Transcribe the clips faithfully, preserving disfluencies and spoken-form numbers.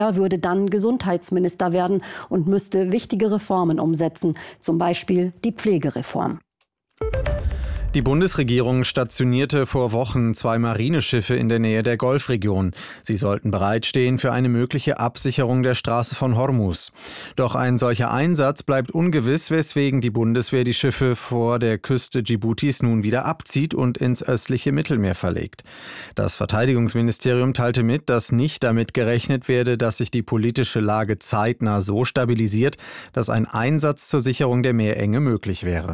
Er würde dann Gesundheitsminister werden und müsste wichtige Reformen umsetzen, zum Beispiel die Pflegereform. Die Bundesregierung stationierte vor Wochen zwei Marineschiffe in der Nähe der Golfregion. Sie sollten bereitstehen für eine mögliche Absicherung der Straße von Hormuz. Doch ein solcher Einsatz bleibt ungewiss, weswegen die Bundeswehr die Schiffe vor der Küste Dschibutis nun wieder abzieht und ins östliche Mittelmeer verlegt. Das Verteidigungsministerium teilte mit, dass nicht damit gerechnet werde, dass sich die politische Lage zeitnah so stabilisiert, dass ein Einsatz zur Sicherung der Meerenge möglich wäre.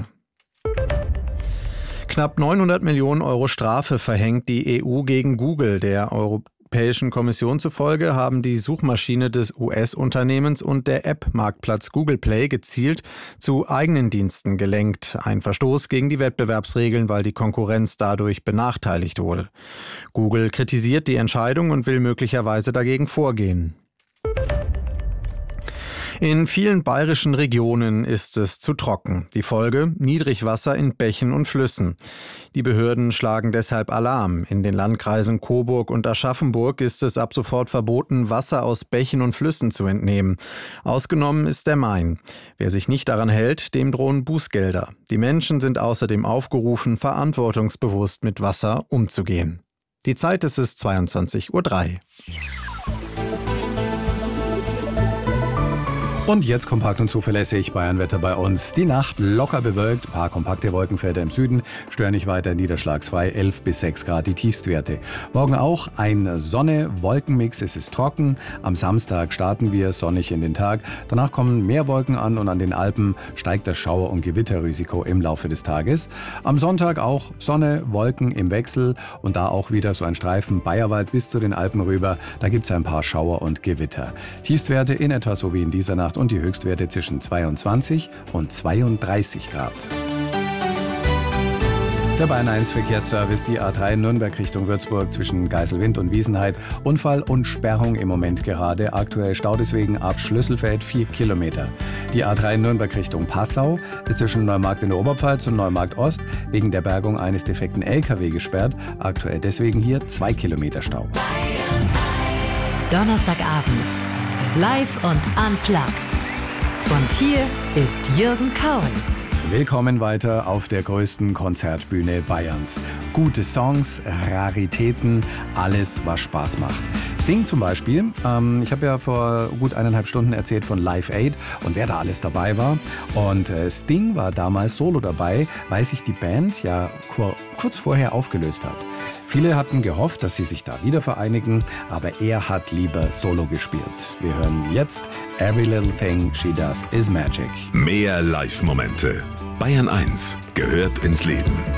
Knapp neunhundert Millionen Euro Strafe verhängt die E U gegen Google. Der Europäischen Kommission zufolge haben die Suchmaschine des U S-Unternehmens und der App-Marktplatz Google Play gezielt zu eigenen Diensten gelenkt. Ein Verstoß gegen die Wettbewerbsregeln, weil die Konkurrenz dadurch benachteiligt wurde. Google kritisiert die Entscheidung und will möglicherweise dagegen vorgehen. In vielen bayerischen Regionen ist es zu trocken. Die Folge: Niedrigwasser in Bächen und Flüssen. Die Behörden schlagen deshalb Alarm. In den Landkreisen Coburg und Aschaffenburg ist es ab sofort verboten, Wasser aus Bächen und Flüssen zu entnehmen. Ausgenommen ist der Main. Wer sich nicht daran hält, dem drohen Bußgelder. Die Menschen sind außerdem aufgerufen, verantwortungsbewusst mit Wasser umzugehen. Die Zeit ist es zweiundzwanzig Uhr drei. Und jetzt kompakt und zuverlässig Bayernwetter bei uns. Die Nacht locker bewölkt, paar kompakte Wolkenfelder im Süden, stören nicht weiter, niederschlagsfrei, elf bis sechs Grad die Tiefstwerte. Morgen auch ein Sonne-Wolkenmix, es ist trocken. Am Samstag starten wir sonnig in den Tag. Danach kommen mehr Wolken an und an den Alpen steigt das Schauer- und Gewitterrisiko im Laufe des Tages. Am Sonntag auch Sonne, Wolken im Wechsel und da auch wieder so ein Streifen Bayerwald bis zu den Alpen rüber. Da gibt es ein paar Schauer und Gewitter. Tiefstwerte in etwa so wie in dieser Nacht und die Höchstwerte zwischen zweiundzwanzig und zweiunddreißig Grad. Der Bayern eins Verkehrsservice, die A drei Nürnberg Richtung Würzburg zwischen Geiselwind und Wiesenheid. Unfall und Sperrung im Moment gerade. Aktuell Stau deswegen ab Schlüsselfeld vier Kilometer. Die A drei Nürnberg Richtung Passau ist zwischen Neumarkt in der Oberpfalz und Neumarkt Ost wegen der Bergung eines defekten L K W gesperrt. Aktuell deswegen hier zwei Kilometer Stau. Donnerstagabend. Live und unplugged. Und hier ist Jürgen Kaul. Willkommen weiter auf der größten Konzertbühne Bayerns. Gute Songs, Raritäten, alles, was Spaß macht. Sting zum Beispiel. Ähm, ich habe ja vor gut eineinhalb Stunden erzählt von Live Aid und wer da alles dabei war. Und äh, Sting war damals solo dabei, weil sich die Band ja kur- kurz vorher aufgelöst hat. Viele hatten gehofft, dass sie sich da wieder vereinigen, aber er hat lieber solo gespielt. Wir hören jetzt Every Little Thing She Does Is Magic. Mehr Live-Momente. Bayern eins gehört ins Leben.